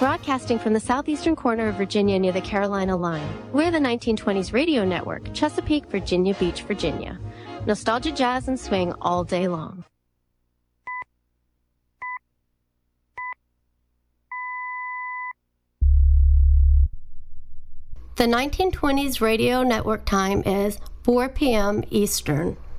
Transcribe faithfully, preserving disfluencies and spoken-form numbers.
Broadcasting from the southeastern corner of Virginia near the Carolina line, we're the nineteen twenties Radio Network, Chesapeake, Virginia Beach, Virginia. Nostalgia, jazz, and swing all day long. The nineteen twenties Radio Network time is four p m Eastern.